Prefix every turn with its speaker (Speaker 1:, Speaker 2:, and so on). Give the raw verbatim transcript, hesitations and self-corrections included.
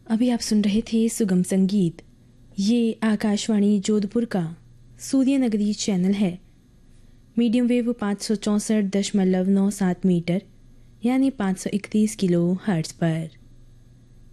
Speaker 1: अभी आप सुन रहे थे सुगम संगीत। ये आकाशवाणी जोधपुर का सूर्य नगरी चैनल है। मीडियम वेव पाँच सौ चौंसठ दशमलव नौ सात मीटर यानी पाँच सौ इकतीस किलो हर्ट्ज पर।